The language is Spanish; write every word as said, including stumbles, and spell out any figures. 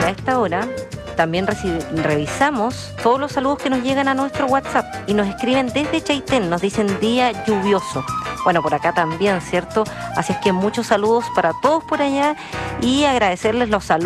a esta hora también reci- revisamos todos los saludos que nos llegan a nuestro WhatsApp y nos escriben desde Chaitén, nos dicen día lluvioso. Bueno, por acá también, ¿cierto? Así es que muchos saludos para todos por allá y agradecerles los saludos.